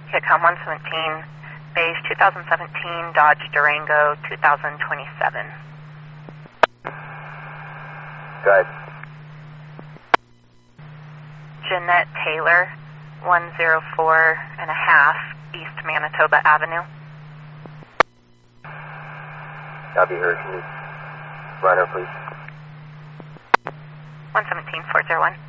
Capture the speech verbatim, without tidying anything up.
Hicom one seventeen, base two thousand seventeen Dodge Durango two thousand twenty-seven. Good. Jeanette Taylor, one oh four and a half East Manitoba Avenue. Copy her. Can you run her, please? one seventeen four oh one.